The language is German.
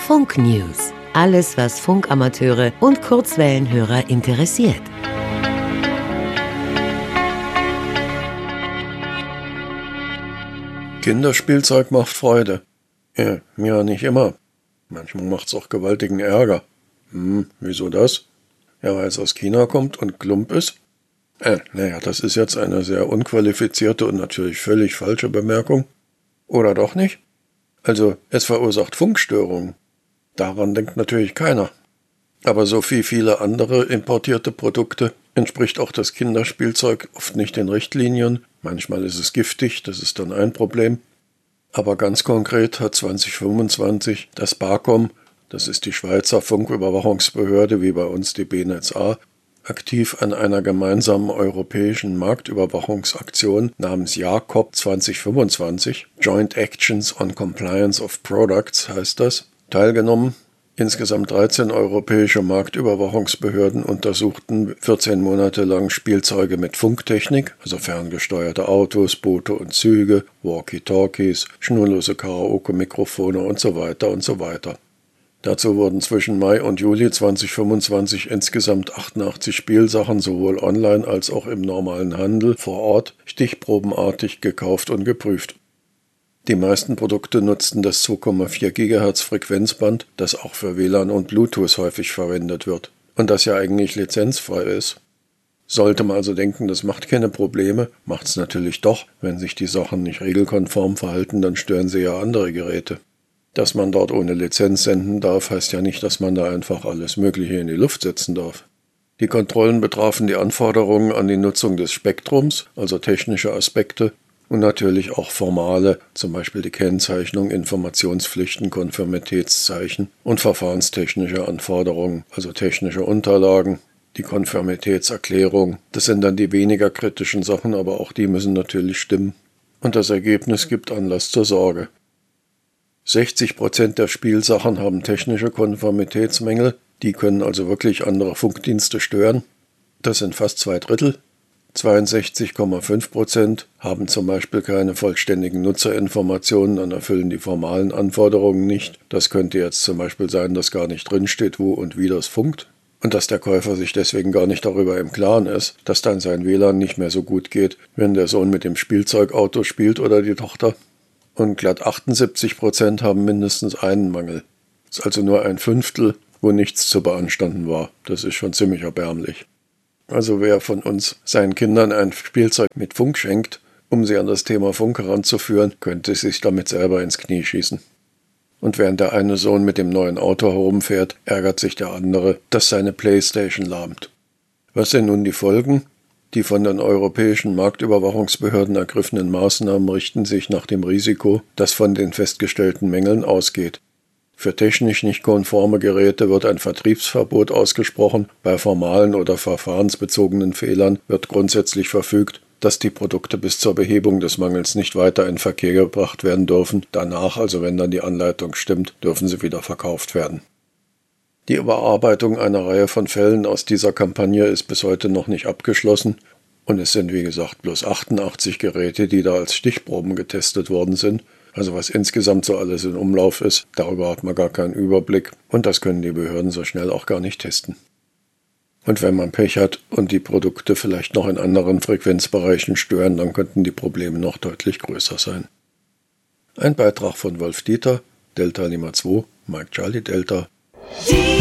Funk News. Alles, was Funkamateure und Kurzwellenhörer interessiert. Kinderspielzeug macht Freude. Ja, mir nicht immer. Manchmal macht's auch gewaltigen Ärger. Wieso das? Ja, weil es aus China kommt und Klump ist? Das ist jetzt eine sehr unqualifizierte und natürlich völlig falsche Bemerkung. Oder doch nicht? Also, es verursacht Funkstörungen. Daran denkt natürlich keiner. Aber so wie viele andere importierte Produkte entspricht auch das Kinderspielzeug oft nicht den Richtlinien. Manchmal ist es giftig, das ist dann ein Problem. Aber ganz konkret hat 2025 das BAKOM, das ist die Schweizer Funküberwachungsbehörde wie bei uns die BNetzA, aktiv an einer gemeinsamen europäischen Marktüberwachungsaktion namens JACOP 2025, Joint Actions on Compliance of Products heißt das, teilgenommen. Insgesamt 13 europäische Marktüberwachungsbehörden untersuchten 14 Monate lang Spielzeuge mit Funktechnik, also ferngesteuerte Autos, Boote und Züge, Walkie-Talkies, schnurlose Karaoke-Mikrofone und so weiter und so weiter. Dazu wurden zwischen Mai und Juli 2025 insgesamt 88 Spielsachen sowohl online als auch im normalen Handel vor Ort stichprobenartig gekauft und geprüft. Die meisten Produkte nutzten das 2,4 GHz Frequenzband, das auch für WLAN und Bluetooth häufig verwendet wird und das ja eigentlich lizenzfrei ist. Sollte man also denken, das macht keine Probleme, macht's natürlich doch. Wenn sich die Sachen nicht regelkonform verhalten, dann stören sie ja andere Geräte. Dass man dort ohne Lizenz senden darf, heißt ja nicht, dass man da einfach alles Mögliche in die Luft setzen darf. Die Kontrollen betrafen die Anforderungen an die Nutzung des Spektrums, also technische Aspekte, und natürlich auch formale, zum Beispiel die Kennzeichnung, Informationspflichten, Konformitätszeichen und verfahrenstechnische Anforderungen, also technische Unterlagen, die Konformitätserklärung. Das sind dann die weniger kritischen Sachen, aber auch die müssen natürlich stimmen. Und das Ergebnis gibt Anlass zur Sorge. 60% der Spielsachen haben technische Konformitätsmängel, die können also wirklich andere Funkdienste stören. Das sind fast 2/3. 62,5% haben zum Beispiel keine vollständigen Nutzerinformationen, dann erfüllen die formalen Anforderungen nicht. Das könnte jetzt zum Beispiel sein, dass gar nicht drinsteht, wo und wie das funkt. Und dass der Käufer sich deswegen gar nicht darüber im Klaren ist, dass dann sein WLAN nicht mehr so gut geht, wenn der Sohn mit dem Spielzeugauto spielt oder die Tochter. Und glatt 78% haben mindestens einen Mangel. Das ist also nur ein Fünftel, wo nichts zu beanstanden war. Das ist schon ziemlich erbärmlich. Also wer von uns seinen Kindern ein Spielzeug mit Funk schenkt, um sie an das Thema Funk heranzuführen, könnte sich damit selber ins Knie schießen. Und während der eine Sohn mit dem neuen Auto herumfährt, ärgert sich der andere, dass seine Playstation lahmt. Was sind nun die Folgen? Die von den europäischen Marktüberwachungsbehörden ergriffenen Maßnahmen richten sich nach dem Risiko, das von den festgestellten Mängeln ausgeht. Für technisch nicht konforme Geräte wird ein Vertriebsverbot ausgesprochen, bei formalen oder verfahrensbezogenen Fehlern wird grundsätzlich verfügt, dass die Produkte bis zur Behebung des Mangels nicht weiter in Verkehr gebracht werden dürfen. Danach, also wenn dann die Anleitung stimmt, dürfen sie wieder verkauft werden. Die Überarbeitung einer Reihe von Fällen aus dieser Kampagne ist bis heute noch nicht abgeschlossen und es sind wie gesagt bloß 88 Geräte, die da als Stichproben getestet worden sind. Also was insgesamt so alles in Umlauf ist, darüber hat man gar keinen Überblick und das können die Behörden so schnell auch gar nicht testen. Und wenn man Pech hat und die Produkte vielleicht noch in anderen Frequenzbereichen stören, dann könnten die Probleme noch deutlich größer sein. Ein Beitrag von Wolf Dieter, Delta Lima 2, Mike Charlie Delta.